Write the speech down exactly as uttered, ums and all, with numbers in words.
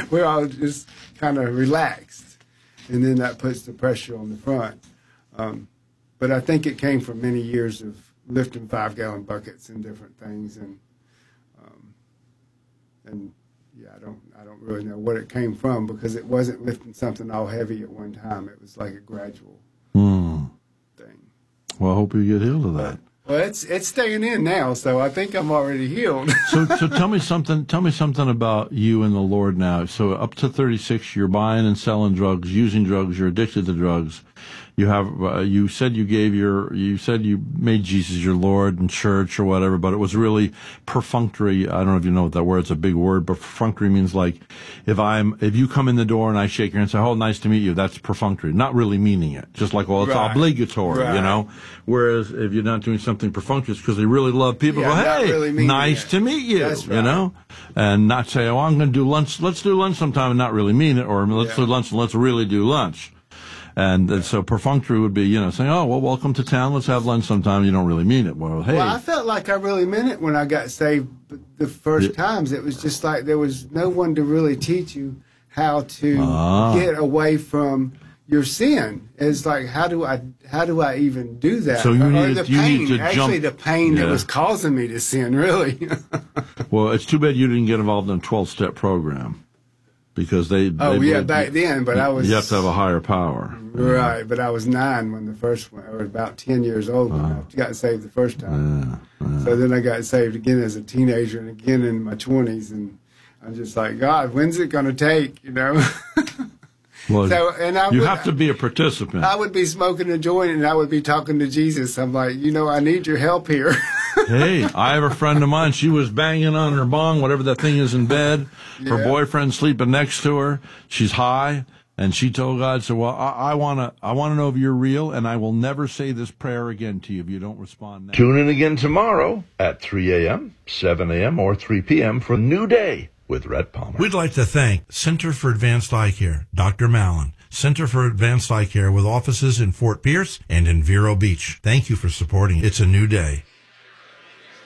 we're all just kind of relaxed, and then that puts the pressure on the front. Um, but I think it came from many years of lifting five-gallon buckets and different things, and um, and yeah, I don't I don't really know what it came from, because it wasn't lifting something all heavy at one time. It was like a gradual mm. thing. Well, I hope you get healed of that. Well, it's it's staying in now, so I think I'm already healed. so, so tell me something. Tell me something about you and the Lord now. So, up to thirty-six, you're buying and selling drugs, using drugs. You're addicted to drugs. You have. Uh, you said you gave your. You said you made Jesus your Lord in church or whatever, but it was really perfunctory. I don't know if you know what that word. It's a big word, but perfunctory means like if I'm if you come in the door and I shake your hand and say, "Oh, nice to meet you," that's perfunctory, not really meaning it. Just like, well, it's right. obligatory, right. you know. Whereas if you're not doing something perfunctory because they really love people, yeah, go, hey, really nice it. to meet you, That's right. you know, and not say, oh, I'm going to do lunch. Let's do lunch sometime and not really mean it, or let's yeah. do lunch and let's really do lunch. And yeah. so perfunctory would be, you know, saying, oh, well, welcome to town. Let's have lunch sometime. You don't really mean it. Well, hey. Well, I felt like I really meant it when I got saved the first yeah. times. It was just like there was no one to really teach you how to ah. get away from your sin. It's like, how do I how do I even do that? So you or, need, or the you pain, need to actually jump. the pain yeah. that was causing me to sin, really. Well, it's too bad you didn't get involved in a twelve-step program, because they. Oh, they yeah, back then, but I was... You have to have a higher power. Right, yeah. but I was nine when the first one, I was about ten years old when uh, I got saved the first time. Yeah, yeah. So then I got saved again as a teenager and again in my twenties, and I'm just like, God, when's it going to take, you know? Well, so, and I you would, have to be a participant. I would be smoking a joint and I would be talking to Jesus. I'm like, you know, I need your help here. Hey, I have a friend of mine. She was banging on her bong, whatever that thing is in bed. Her yeah. boyfriend sleeping next to her. She's high, and she told God, "So, well, I, I wanna, I wanna know if you're real, and I will never say this prayer again to you if you don't respond now." Tune in again tomorrow at three a.m., seven a.m., or three p.m. for New Day with Rhett Palmer. We'd like to thank Center for Advanced Eye Care, Doctor Mallon, Center for Advanced Eye Care with offices in Fort Pierce and in Vero Beach. Thank you for supporting It's a New Day.